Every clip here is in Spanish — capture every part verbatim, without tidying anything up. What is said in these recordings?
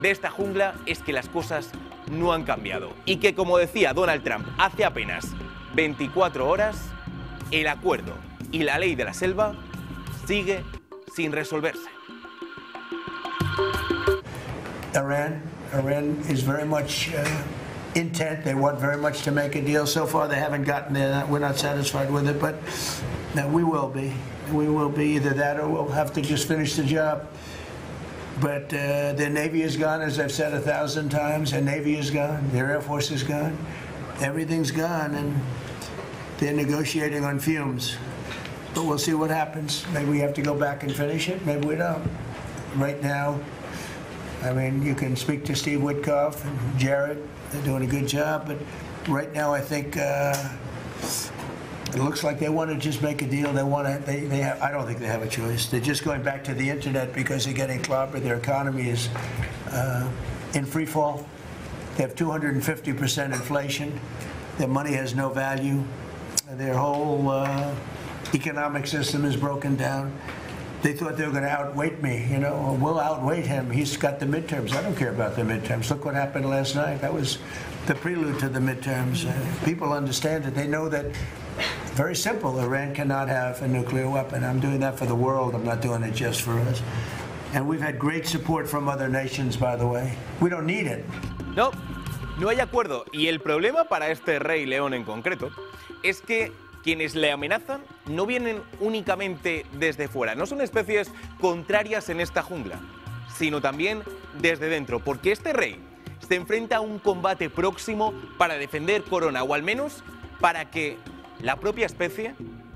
de esta jungla es que las cosas no han cambiado y que, como decía Donald Trump hace apenas veinticuatro horas, el acuerdo y la ley de la selva sigue sin resolverse. Iran, Iran is very much uh, intent. They want very much to make a deal. So far, they haven't gotten there. We're not satisfied with it, but uh, we will be. We will be either that or we'll have to just finish the job. But uh, their Navy is gone, as I've said a thousand times. Their Navy is gone. Their Air Force is gone. Everything's gone, and they're negotiating on fumes. But we'll see what happens. Maybe we have to go back and finish it. Maybe we don't. Right now, I mean, you can speak to Steve Witkoff and Jared. They're doing a good job. But right now, I think uh, it looks like they want to just make a deal. They want to. They, they have. I don't think they have a choice. They're just going back to the internet because they're getting clobbered. Their economy is uh, in free fall. They have two hundred fifty percent inflation. Their money has no value. Their whole uh, economic system is broken down. They thought they were going to outweight me, you know. We'll outweight him. He's got the midterms. I don't care about the midterms. Look what happened last night. That was the prelude to the midterms. Uh, people understand it. They know that, very simple, Iran cannot have a nuclear weapon. I'm doing that for the world. I'm not doing it just for us. And we've had great support from other nations, by the way. We don't need it. No, no hay acuerdo. Y el problema para este rey león en concreto es que quienes le amenazan no vienen únicamente desde fuera, no son especies contrarias en esta jungla, sino también desde dentro, porque este rey se enfrenta a un combate próximo para defender Corona, o al menos para que la propia especie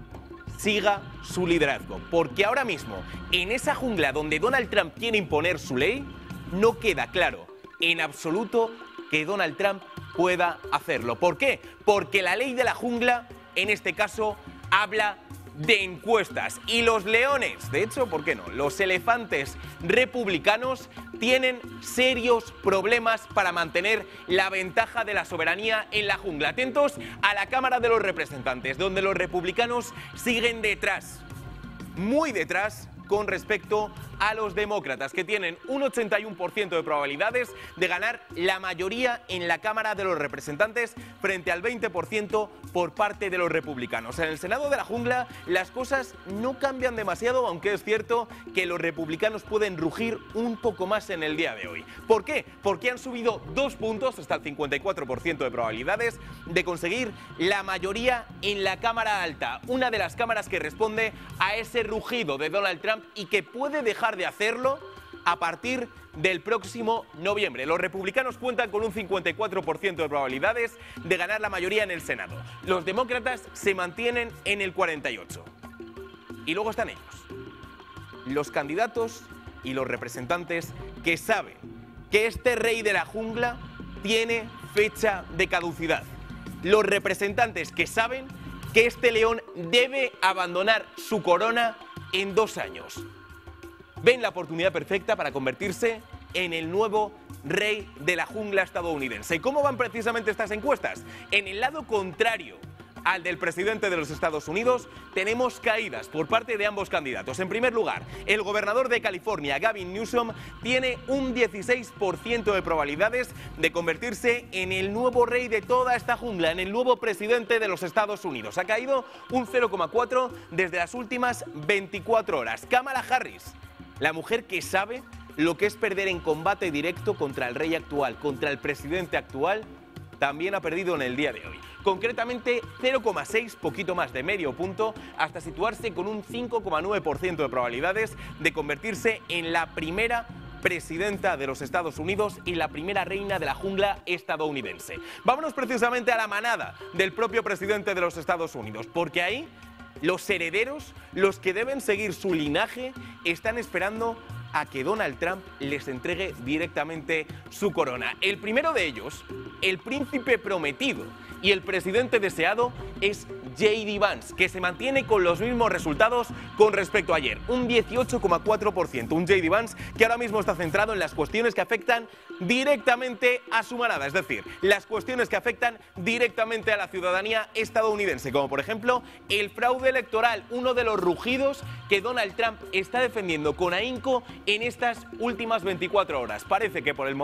siga su liderazgo, porque ahora mismo, en esa jungla donde Donald Trump quiere imponer su ley, no queda claro en absoluto que Donald Trump pueda hacerlo. ¿Por qué? Porque la ley de la jungla, en este caso, habla de encuestas. Y los leones, de hecho, ¿por qué no? Los elefantes republicanos tienen serios problemas para mantener la ventaja de la soberanía en la jungla. Atentos a la Cámara de los Representantes, donde los republicanos siguen detrás, muy detrás, con respecto a los demócratas, que tienen un ochenta y uno por ciento de probabilidades de ganar la mayoría en la Cámara de los Representantes frente al veinte por ciento por parte de los republicanos. En el Senado de la jungla las cosas no cambian demasiado, aunque es cierto que los republicanos pueden rugir un poco más en el día de hoy. ¿Por qué? Porque han subido dos puntos hasta el cincuenta y cuatro por ciento de probabilidades de conseguir la mayoría en la Cámara Alta, una de las cámaras que responde a ese rugido de Donald Trump y que puede dejar de hacerlo a partir del próximo noviembre. Los republicanos cuentan con un cincuenta y cuatro por ciento de probabilidades de ganar la mayoría en el Senado. Los demócratas se mantienen en el cuarenta y ocho por ciento. Y luego están ellos, los candidatos y los representantes que saben que este rey de la jungla tiene fecha de caducidad. Los representantes que saben que este león debe abandonar su corona en dos años. Ven la oportunidad perfecta para convertirse en el nuevo rey de la jungla estadounidense. ¿Y cómo van precisamente estas encuestas? En el lado contrario al del presidente de los Estados Unidos, tenemos caídas por parte de ambos candidatos. En primer lugar, el gobernador de California, Gavin Newsom, tiene un dieciséis por ciento de probabilidades de convertirse en el nuevo rey de toda esta jungla, en el nuevo presidente de los Estados Unidos. Ha caído un cero coma cuatro desde las últimas veinticuatro horas. Kamala Harris, la mujer que sabe lo que es perder en combate directo contra el rey actual, contra el presidente actual, también ha perdido en el día de hoy. Concretamente cero coma seis, poquito más de medio punto, hasta situarse con un cinco coma nueve por ciento de probabilidades de convertirse en la primera presidenta de los Estados Unidos y la primera reina de la jungla estadounidense. Vámonos precisamente a la manada del propio presidente de los Estados Unidos, porque ahí los herederos, los que deben seguir su linaje, están esperando a que Donald Trump les entregue directamente su corona. El primero de ellos, el príncipe prometido y el presidente deseado, es J D Vance, que se mantiene con los mismos resultados con respecto a ayer, un dieciocho coma cuatro por ciento. Un J D Vance que ahora mismo está centrado en las cuestiones que afectan directamente a su manada, es decir, las cuestiones que afectan directamente a la ciudadanía estadounidense, como por ejemplo el fraude electoral, uno de los rugidos que Donald Trump está defendiendo con ahínco en estas últimas veinticuatro horas. Parece que por el momento